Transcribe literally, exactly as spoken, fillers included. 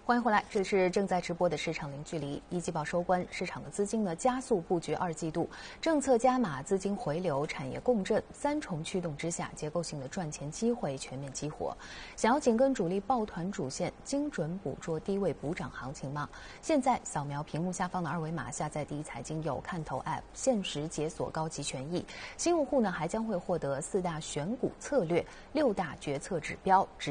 欢迎回来，这里是正在直播的市场零距离。一季报收官，市场的资金呢加速布局二季度，政策加码、资金回流、产业共振三重驱动之下，结构性的赚钱机会全面激活。想要紧跟主力抱团主线，精准捕捉低位补涨行情吗？现在扫描屏幕下方的二维码，下载第一财经有看头 App， 限时解锁高级权益。新用户呢还将会获得四大选股策略、六大决策指标。